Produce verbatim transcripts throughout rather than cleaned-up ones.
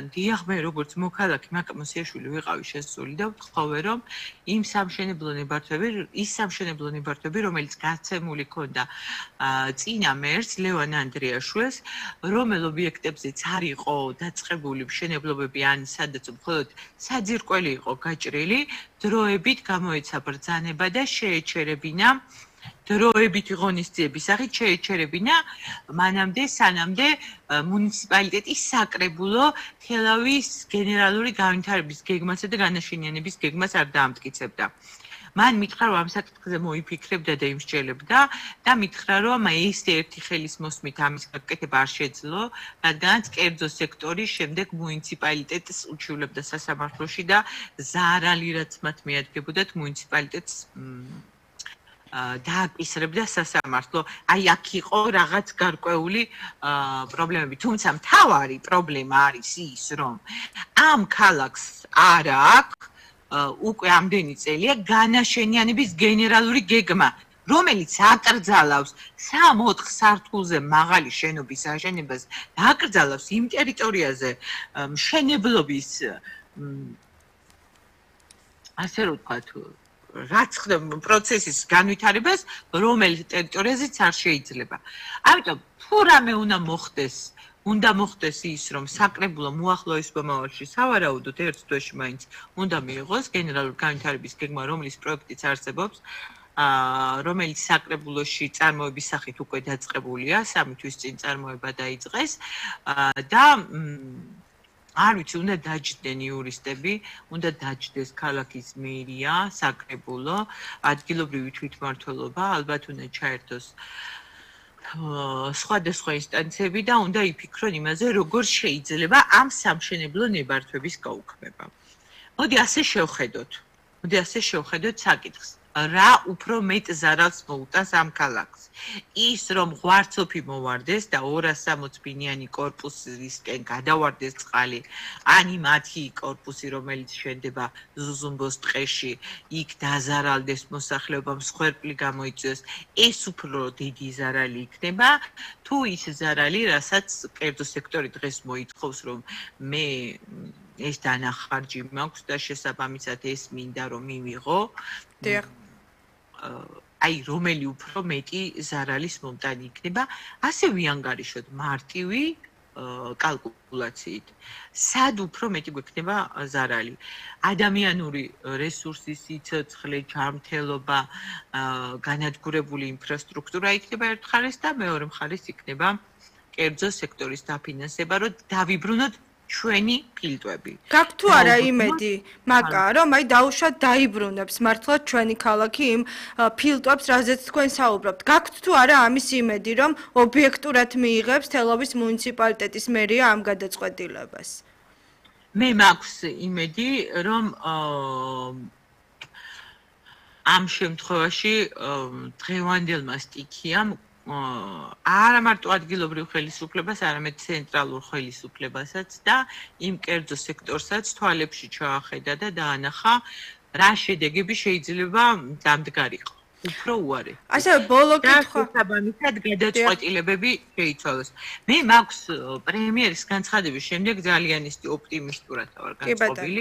დიახ, მე როგორც მოქალაქე მაკა მოსიაშვილი ვიყავი შესული და ვთხოვე რომ იმ სამშენებლო ნებართვები, ის სამშენებლო ნებართვები, რომელიც გაცემული ქონდა წინა მერს ლევან ანდრიაშვილს, რომელ ობიექტებზეც არ იყო დაწყებული მშენებლობები ან სადაც მხოლოდ საძირკველი იყო გაჭრილი, დროებით გამოეცა ბრძანება და შეეჩერებინა დროებითი ღონისძიების სახით შეეჩერებინა მანამდე სანამდე მუნიციპალიტეტის საკრებულო თელავის გენერალური განვითარების გეგმასა და განაშენიანების გეგმას არ დაამტკიცებდა. მან მითხრა რომ ამ საკითხზე მოიფიქრებდა და იმსჯელებდა და მითხრა რომ ეს ერთი ხელის მოსმით ამის გაკეთება არ შეძლო, რადგანაც კერძო სექტორი შემდეგ მუნიციპალიტეტს უჩივლებდა სასამართლოში და ზარალი რაც მათ მიადგებოდათ მუნიციპალიტეტს დააკისრებდა სასამართლო. აი აქ იყო რაღაც გარკვეული პრობლემები. თუმცა მთავარი პრობლემა არის ის, რომ ამ ქალაქს არ აქვს უკვე ამდენი წელია განაშენიანების გენერალური გეგმა, რომელიც აკრძალავს სამ-ოთხ სართულზე მაღალი შენობის აშენებას და აკრძალავს იმ ტერიტორიაზე მშენებლობის ასე რომ ვთქვათ რაც ხდება პროცესის განვითარებას, რომელიც ტერიტორიაზეც არ შეიძლება. ამიტომ თუ რამე უნდა მოხდეს, უნდა მოხდეს ის, რომ საკრებულო მოახლოეს მომავალში სავარაუდოდ ერთ თვეში მაინც უნდა მიიღოს გენერალური განვითარების გეგმა, რომლის პროექტიც არსებობს, რომელიც საკრებულოში წარმოების სახით უკვე დაწყებულია, სამი თვის წინ წარმოება დაიწყეს და არ ვიცი, უნდა დაჯდნენ იურისტები, უნდა დაჯდეს ქალაქის მერია, საკრებულო, ადგილობრივი თვითმმართველობა, ალბათ უნდა ჩაერთოს სხვადასხვა ინსტანციები და უნდა იფიქრონ იმაზე, როგორ შეიძლება ამ სამშენებლო ნებართვების გაუქმება. მოდი ასე შევხედოთ. მოდი ასე შევხედოთ საკითხს. რა უფრო მეტ ზარალს მოუტანს ამ ქალაქს. ის რომ ღვარცოფი მოვარდეს და ორას სამოც ბინიანი კორპუსისკენ გადავარდეს წყალი, ან იმ ათი კორპუსი, რომელიც შენდება ზუზუმბოს ტყეში, იქ დაზარალდეს მოსახლეობამ, სხვერპლი გამოიწვიოს, ეს უფრო დიდი ზარალი იქნება, თუ ის ზარალი, რასაც კერძო სექტორი დღეს მოითხოვს, რომ მე ეს დანახარჯი მაქვს და შესაბამისად ეს მინდა რომ მივიღო. აი რომელი უფრო მეტი ზარალის მომტანი იქნება, ასე ვიანგარიშოთ მარტივი კალკულაციით. სად უფრო მეტი გვექნება ზარალი? ადამიანური რესურსის სიცოცხლე, ჯანმრთელობა, განადგურებული ინფრასტრუქტურა იქნება ერთ მხარეს და მეორე მხარეს იქნება კერძო სექტორის დაფინანსება, რომ დავიბრუნოთ ჩვენი ფილტვები. გაქვთ თუ არა იმედი, მაკა, რომ აი დაუშვათ დაიბრუნებს მართლა ჩვენი ქალაქი იმ ფილტვებს, რაზეც თქვენ საუბრობთ. გაქვთ თუ არა ამის იმედი, რომ ობიექტურად მიიღებს თელავის მუნიციპალიტეტის მერია ამ გადაწყვეტილებას? მე მაქვს იმედი, რომ ამ შემთხვევაში დღევანდელმა სტიქიამ არა მარტო ადგილობრივ ხელისუფლებას, არამედ ცენტრალურ ხელისუფლებასაც და იმ კერძო სექტორსაც თვალებში ჩაახედა და დაანახა, რა შედეგები შეიძლება დამდგარიყო. უფრო უარი. ასევე ბოლო კითხვა. შესაბამისად გადაწყვეტილებები შეიცვალოს. მე მაქვს პრემიერის განცხადების შემდეგ ძალიან ისე ოპტიმისტურად ვარ განწყობილი.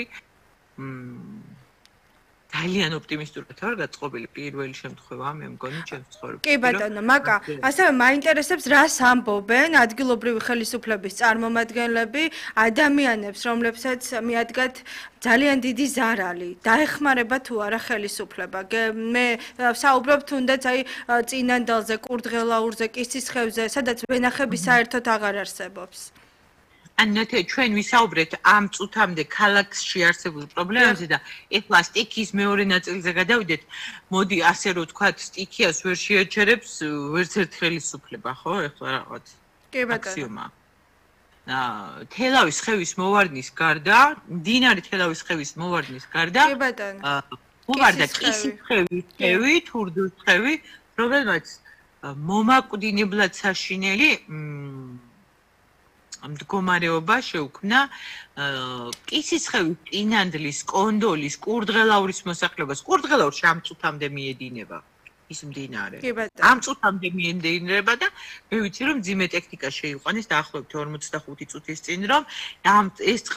ძალიან ოპტიმისტურად ვარ გაწყობილი პირველი შემთხვევაა მე მგონი ჩემს ცხოვრებაში. კი ბატონო, მაკა, ასევე მაინტერესებს რას ამბობენ ადგილობრივი ხელისუფლების წარმომადგენლები ადამიანებს, რომლებსაც მიადგათ ძალიან დიდი ზარალი. დაეხმარება თუ არა ხელისუფლება? მე საუბრობ თუნდაც აი წინანდალზე, კურდღელაურზე, კისისხევზე, სადაც ვენახები საერთოდ აღარ არსებობს. ანათე ჩვენ ვისაუბრეთ ამ წუთამდე ქალაქში არსებულ პრობლემებზე და ეხლა სტიქიის მეორე ნაწილზე გადავიდეთ. მოდი ასე რომ ვთქვათ, სტიქიას ვერ შეაჩერებს ვერც ერთ ხელისუფლება, ხო? ეხლა რაღაც აკსიომა. თელავის ხევის მოვარდნის გარდა, მდინარე თელავის ხევის მოვარდნის გარდა, კი ბატონო. მოვარდა კისისხევის ხევი, თურდოს ხევი, რომელმაც მომაკვდინებლად საშინელი მდგომარეობა შეუქმნა კისისხევის წინანდლის, კონდოლის, კურდღელაურის მოსახლეობას. კურდღელაურში ამ წუთამდე მიედინება ის მდინარე. ამ წუთამდე მიედინება და მე ვიცი რომ ძიმე ტექნიკა შეიყვანეს დაახლოებით ორმოცდახუთი წუთის წინ რომ ამ ეს